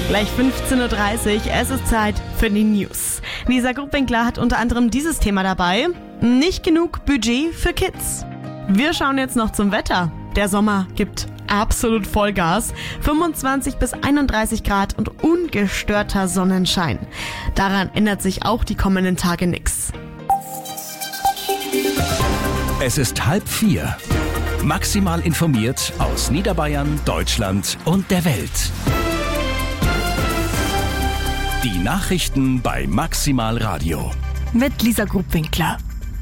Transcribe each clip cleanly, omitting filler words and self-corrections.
Gleich 15.30 Uhr, es ist Zeit für die News. Lisa Gruppwinkler hat unter anderem dieses Thema dabei. Nicht genug Budget für Kids. Wir schauen jetzt noch zum Wetter. Der Sommer gibt absolut Vollgas. 25 bis 31 Grad und ungestörter Sonnenschein. Daran ändert sich auch die kommenden Tage nichts. Es ist 3:30. Maximal informiert aus Niederbayern, Deutschland und der Welt. Die Nachrichten bei Maximal Radio. Mit Lisa Gruppwinkler.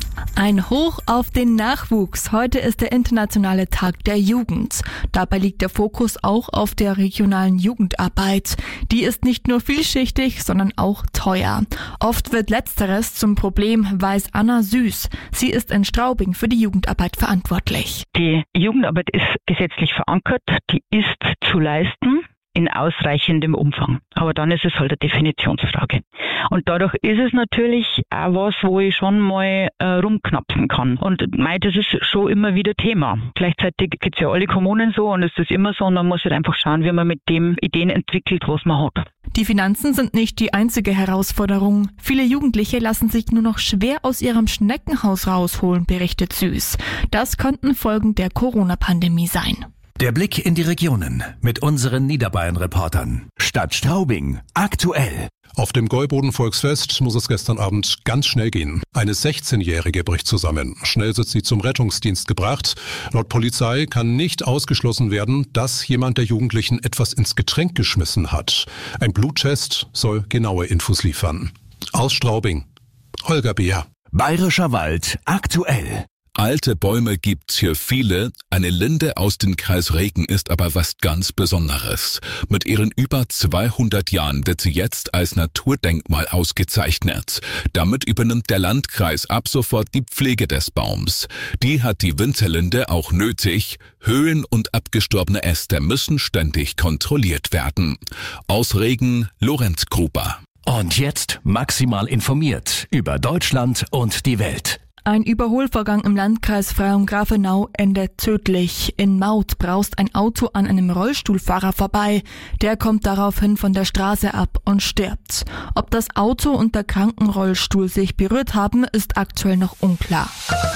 Ein Hoch auf den Nachwuchs. Heute ist der internationale Tag der Jugend. Dabei liegt der Fokus auch auf der regionalen Jugendarbeit. Die ist nicht nur vielschichtig, sondern auch teuer. Oft wird Letzteres zum Problem, weiß Anna Süß. Sie ist in Straubing für die Jugendarbeit verantwortlich. Die Jugendarbeit ist gesetzlich verankert, die ist zu leisten in ausreichendem Umfang. Aber dann ist es halt eine Definitionsfrage. Und dadurch ist es natürlich auch was, wo ich schon mal rumknapsen kann. Und das ist schon immer wieder Thema. Gleichzeitig geht's ja alle Kommunen so und es ist immer so und man muss halt einfach schauen, wie man mit dem Ideen entwickelt, was man hat. Die Finanzen sind nicht die einzige Herausforderung. Viele Jugendliche lassen sich nur noch schwer aus ihrem Schneckenhaus rausholen, berichtet Süß. Das könnten Folgen der Corona-Pandemie sein. Der Blick in die Regionen mit unseren Niederbayern-Reportern. Stadt Straubing, aktuell. Auf dem Gäuboden-Volksfest muss es gestern Abend ganz schnell gehen. Eine 16-Jährige bricht zusammen. Schnell wird sie zum Rettungsdienst gebracht. Laut Polizei kann nicht ausgeschlossen werden, dass jemand der Jugendlichen etwas ins Getränk geschmissen hat. Ein Bluttest soll genaue Infos liefern. Aus Straubing, Holger Beer. Bayerischer Wald, aktuell. Alte Bäume gibt's hier viele. Eine Linde aus dem Kreis Regen ist aber was ganz Besonderes. Mit ihren über 200 Jahren wird sie jetzt als Naturdenkmal ausgezeichnet. Damit übernimmt der Landkreis ab sofort die Pflege des Baums. Die hat die Winterlinde auch nötig. Höhen und abgestorbene Äste müssen ständig kontrolliert werden. Aus Regen, Lorenz Gruber. Und jetzt maximal informiert über Deutschland und die Welt. Ein Überholvorgang im Landkreis Freyung-Grafenau endet tödlich. In Maut braust ein Auto an einem Rollstuhlfahrer vorbei. Der kommt daraufhin von der Straße ab und stirbt. Ob das Auto und der Krankenrollstuhl sich berührt haben, ist aktuell noch unklar.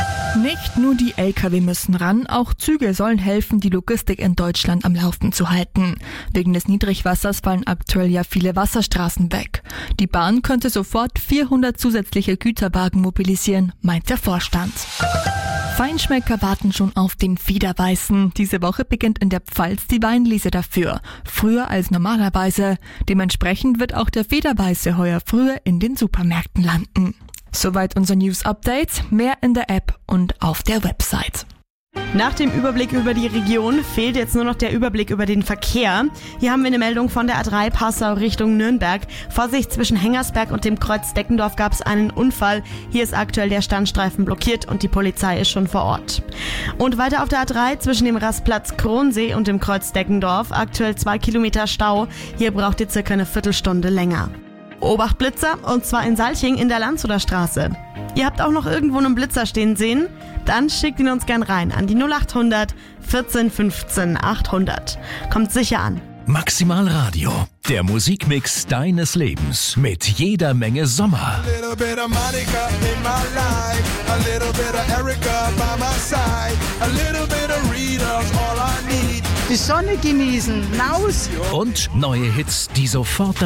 Nicht nur die Lkw müssen ran, auch Züge sollen helfen, die Logistik in Deutschland am Laufen zu halten. Wegen des Niedrigwassers fallen aktuell ja viele Wasserstraßen weg. Die Bahn könnte sofort 400 zusätzliche Güterwagen mobilisieren, meint der Vorstand. Feinschmecker warten schon auf den Federweißen. Diese Woche beginnt in der Pfalz die Weinlese dafür. Früher als normalerweise. Dementsprechend wird auch der Federweiße heuer früher in den Supermärkten landen. Soweit unser News-Update. Mehr in der App und auf der Website. Nach dem Überblick über die Region fehlt jetzt nur noch der Überblick über den Verkehr. Hier haben wir eine Meldung von der A3 Passau Richtung Nürnberg. Vorsicht, zwischen Hengersberg und dem Kreuz Deckendorf gab es einen Unfall. Hier ist aktuell der Standstreifen blockiert und die Polizei ist schon vor Ort. Und weiter auf der A3 zwischen dem Rastplatz Kronsee und dem Kreuz Deckendorf aktuell 2 Kilometer Stau. Hier braucht ihr circa eine Viertelstunde länger. Obacht Blitzer, und zwar in Salching in der Landshuter Straße. Ihr habt auch noch irgendwo einen Blitzer stehen sehen? Dann schickt ihn uns gern rein an die 0800 14 15 800. Kommt sicher an. Maximal Radio, der Musikmix deines Lebens mit jeder Menge Sommer. Die Sonne genießen, raus! Und neue Hits, die sofort